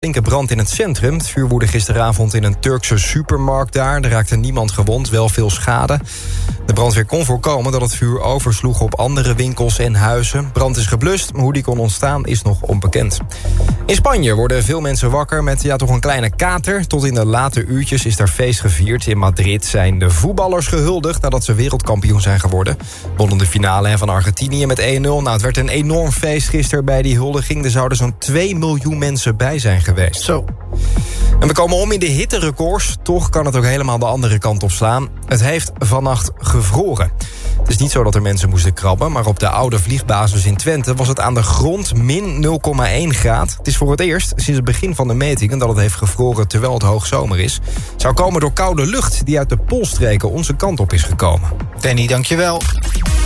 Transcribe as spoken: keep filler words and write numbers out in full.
Flinke brand in het centrum. Het vuur woedde gisteravond in een Turkse supermarkt daar. Er raakte niemand gewond, wel veel schade. De brandweer kon voorkomen dat het vuur oversloeg op andere winkels en huizen. Brand is geblust, maar hoe die kon ontstaan is nog onbekend. In Spanje worden veel mensen wakker met ja, toch een kleine kater. Tot in de late uurtjes is daar feest gevierd. In Madrid zijn de voetballers gehuldigd nadat ze wereldkampioen zijn geworden. Wonnen de finale van Argentinië met één nul. Nou, het werd een enorm feest gisteren bij die huldiging. Er zouden zo'n twee miljoen mensen bij zijn geweest. Zo. En we komen om in de hitterecords. Toch kan het ook helemaal de andere kant op slaan. Het heeft vannacht gevroren. Het is niet zo dat er mensen moesten krabben, maar op de oude vliegbasis in Twente was het aan de grond min nul komma één graad. Het is voor het eerst sinds het begin van de metingen dat het heeft gevroren terwijl het hoogzomer is. Het zou komen door koude lucht die uit de poolstreken onze kant op is gekomen. Danny, dankjewel.